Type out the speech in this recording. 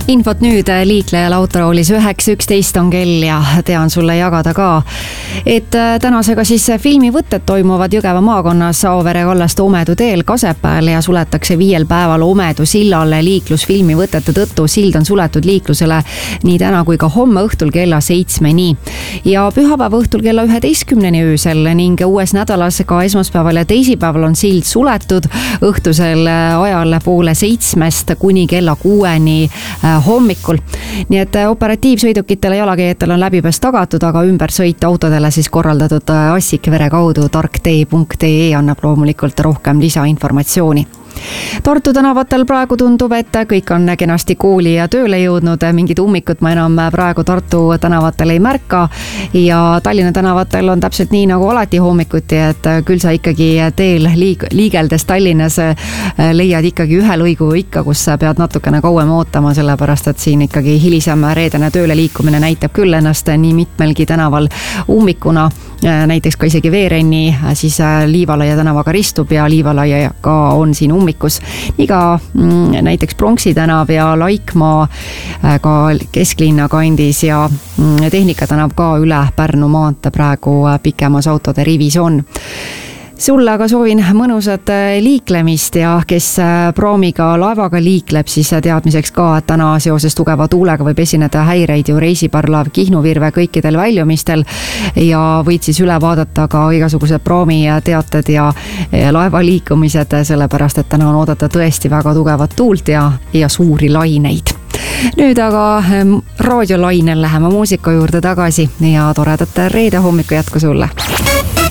Infot nüüd liiklejal autoroolis 9.11 on kell ja tean sulle jagada ka, et tänasega siis filmivõtted toimuvad Jõgeva maakonnas Auvere kallaste Omedu teel Kasepääl ja suletakse 5 päeval Omedu sillale liiklusfilmivõtete tõttu. Sild on suletud liiklusele nii täna kui ka homme õhtul kella 7-ni ja pühapäeva õhtul kella 11-ni öösel ning uues nädalas ka esmaspäeval ja teisipäeval on sild suletud õhtusel ajal poole 7 kuni kella 6-ni hommikul. Nii et operatiivsõidukitele jalakäijatel on läbipääs tagatud, aga ümbersõit autodele siis korraldatud Assikvere kaudu tarktee.ee annab loomulikult rohkem lisainformatsiooni. Tartu tänavatel praegu tundub, et kõik on kenasti kooli ja tööle jõudnud. Mingid ummikut ma enam praegu Tartu tänavatel ei märka ja Tallinna tänavatel on täpselt nii nagu alati hommikuti, et küll sa ikkagi teel liigeldes Tallinnas leiad ikkagi ühe lõigu ikka, kus pead natukene kauem ootama, sellepärast et siin ikkagi hilisem reedene tööle liikumine näitab küll ennast nii mitmelgi tänaval ummikuna. Näiteks ka isegi Veerenni siis Liivalaia tänavaga ristub ja Liivalaia ka on siin ummikus. Nii ka näiteks Pronksi tänav ja Laikmaa ka kesklinna kandis ja Tehnika tänav ka üle Pärnu maantee praegu pikemas autode rivis on. Sulle aga soovin mõnusat liiklemist ja kes praamiga laevaga liikleb, siis teadmiseks ka, et täna seoses tugeva tuulega võib esineda häireid ju reisiparvlaev Kihnu-Virve kõikidel väljumistel ja võid siis üle vaadata ka igasugused praami teated ja laeva liikumised, sellepärast et täna on oodata tõesti väga tugevat tuult ja suuri laineid. Nüüd aga raadiolainel läheme muusika juurde tagasi ja toredat reede hommiku jätku sulle.